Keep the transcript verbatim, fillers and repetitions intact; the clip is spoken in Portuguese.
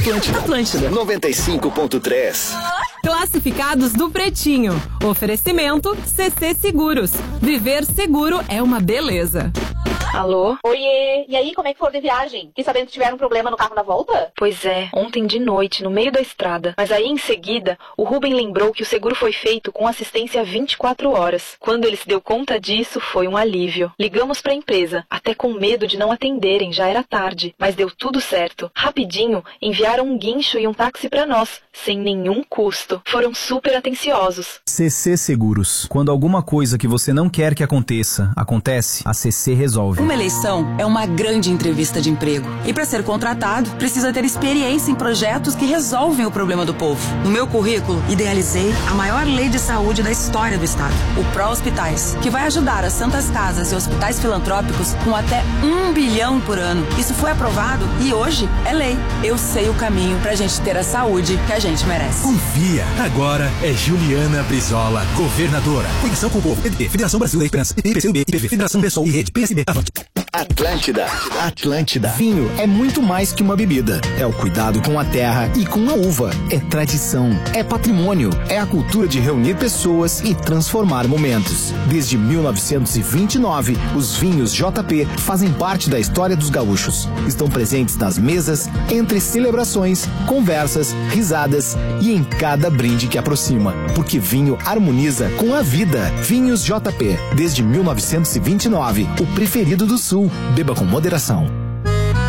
Atlântida. Atlântida. noventa e cinco ponto três. Classificados do Pretinho. Oferecimento C C Seguros. Viver seguro é uma beleza. Alô? Oiê, e aí, como é que foi de viagem? Fiquei sabendo que tiveram um problema no carro na volta? Pois é, ontem de noite, no meio da estrada. Mas aí, em seguida, o Rubem lembrou que o seguro foi feito com assistência vinte e quatro horas. Quando ele se deu conta disso, foi um alívio. Ligamos pra empresa, até com medo de não atenderem, já era tarde. Mas deu tudo certo. Rapidinho, enviaram um guincho e um táxi pra nós, sem nenhum custo. Foram super atenciosos. C C Seguros. Quando alguma coisa que você não quer que aconteça, acontece, a C C resolve. Uma eleição é uma grande entrevista de emprego. E para ser contratado, precisa ter experiência em projetos que resolvem o problema do povo. No meu currículo, idealizei a maior lei de saúde da história do estado, o Pró Hospitais, que vai ajudar as santas casas e hospitais filantrópicos com até um bilhão por ano. Isso foi aprovado e hoje é lei. Eu sei o caminho pra gente ter a saúde que a gente merece. Confia. Agora é Juliana Brizola, governadora. Conexão com o povo. P D T, Federação Brasileira da Esperança, P P C U B, I P V, Federação Pessoal e Rede, P S B. Avante. Atlântida. Atlântida. Vinho é muito mais que uma bebida. É o cuidado com a terra e com a uva. É tradição. É patrimônio. É a cultura de reunir pessoas e transformar momentos. Desde mil novecentos e vinte e nove, os vinhos J P fazem parte da história dos gaúchos. Estão presentes nas mesas, entre celebrações, conversas, risadas e em cada brinde que aproxima. Porque vinho harmoniza com a vida. Vinhos J P. Desde mil novecentos e vinte e nove, o preferido do Sul. Beba com moderação.